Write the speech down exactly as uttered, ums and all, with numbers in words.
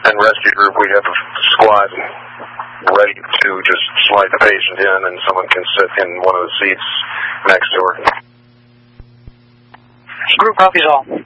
and rescue group, we have a squad ready to just slide the patient in, and someone can sit in one of the seats next door. Group copies all.